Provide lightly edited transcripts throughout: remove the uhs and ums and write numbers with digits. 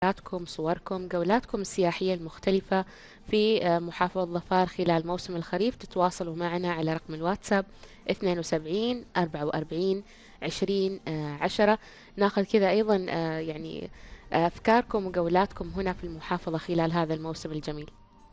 رحلاتكم، صوركم، جولاتكم السياحية المختلفة في محافظة ظفار خلال موسم الخريف، تتواصلوا معنا على رقم الواتساب 72 44 20 10. ناخذ كذا أيضا أفكاركم وجولاتكم هنا في المحافظة خلال هذا الموسم الجميل.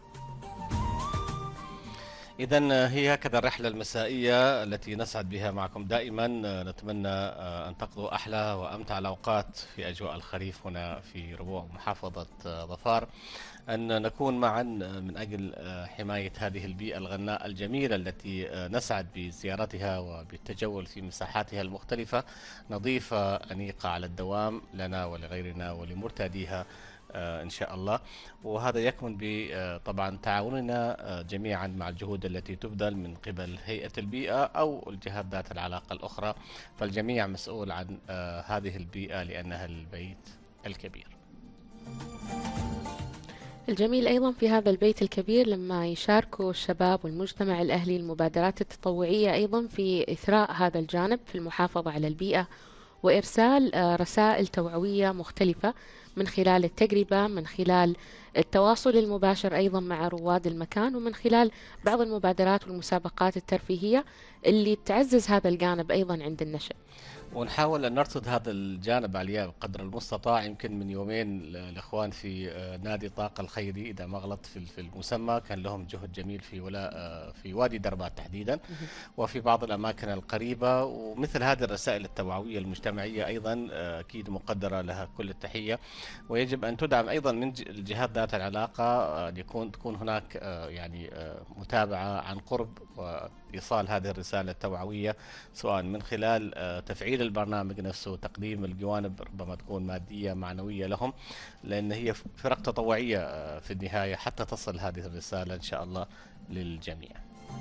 إذا هي هكذا الرحلة المسائية التي نسعد بها معكم دائما. نتمنى أن تقضوا أحلى وأمتع الأوقات في أجواء الخريف هنا في ربوع محافظة ظفار، أن نكون معا من أجل حماية هذه البيئة الغناء الجميلة التي نسعد بزيارتها وبالتجول في مساحاتها المختلفة، نظيفة أنيقة على الدوام لنا ولغيرنا ولمرتاديها إن شاء الله. وهذا يكمن طبعا تعاوننا جميعا مع الجهود التي تبذل من قبل هيئة البيئة أو الجهات ذات العلاقة الأخرى، فالجميع مسؤول عن هذه البيئة لأنها البيت الكبير. الجميل أيضا في هذا البيت الكبير لما يشاركوا الشباب والمجتمع الأهلي المبادرات التطوعية أيضا في إثراء هذا الجانب في المحافظة على البيئة، وإرسال رسائل توعوية مختلفة من خلال التجربة، من خلال التواصل المباشر أيضا مع رواد المكان، ومن خلال بعض المبادرات والمسابقات الترفيهية اللي تعزز هذا الجانب أيضا عند النشء. ونحاول أن نرصد هذا الجانب علياء بقدر المستطاع. يمكن من يومين الإخوان في نادي طاقة الخيري إذا ما غلط في المسمى كان لهم جهد جميل في وادي دربات تحديدا وفي بعض الأماكن القريبة، ومثل هذه الرسائل التوعوية المجتمعية أيضا أكيد مقدرة لها كل التحية، ويجب أن تدعم أيضا من الجهات ذات العلاقة، تكون هناك متابعة عن قرب وإيصال هذه الرسالة التوعوية، سواء من خلال تفعيل البرنامج نفسه، تقديم الجوانب ربما تكون مادية معنوية لهم، لأن هي فرق تطوعية في النهاية حتى تصل هذه الرسالة إن شاء الله للجميع.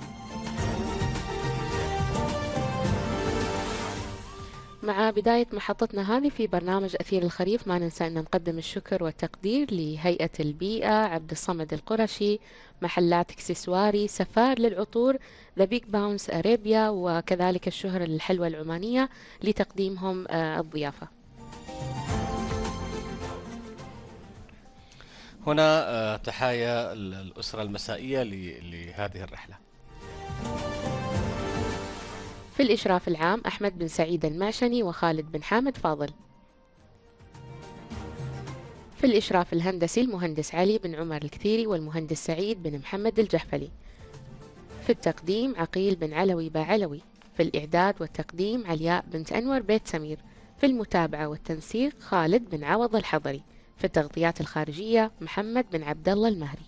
مع بداية محطتنا هذه في برنامج أثير الخريف، ما ننسى أن نقدم الشكر والتقدير لهيئة البيئة، عبد الصمد القرشي، محلات اكسسواري، سفار للعطور، ذا بيج باونس أريبيا، وكذلك الشهر للحلوى العمانية لتقديمهم الضيافة. هنا تحايا الأسرة المسائية لهذه الرحلة. في الإشراف العام أحمد بن سعيد المعشني وخالد بن حامد فاضل. في الإشراف الهندسي المهندس علي بن عمر الكثيري والمهندس سعيد بن محمد الجحفلي. في التقديم عقيل بن علوي باعلوي. في الإعداد والتقديم علياء بنت أنور بيت سمير. في المتابعة والتنسيق خالد بن عوض الحضري. في التغطيات الخارجية محمد بن عبد الله المهري.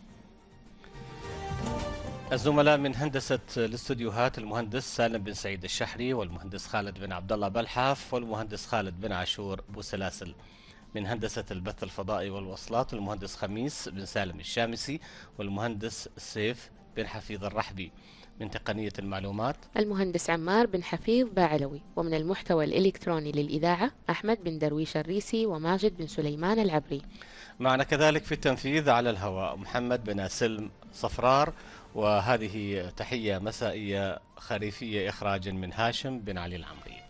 الزملاء من هندسة الاستوديوهات المهندس سالم بن سعيد الشحري والمهندس خالد بن عبد الله بلحاف والمهندس خالد بن عاشور بوسلاسل. من هندسة البث الفضائي والوصلات المهندس خميس بن سالم الشامسي والمهندس سيف بن حفيظ الرحبي. من تقنية المعلومات المهندس عمار بن حفيظ باعلوي. ومن المحتوى الإلكتروني للإذاعة أحمد بن درويش الريسي وماجد بن سليمان العبري. معنا كذلك في التنفيذ على الهواء محمد بن سلم صفرار. وهذه تحية مسائية خريفية إخراج من هاشم بن علي العمري.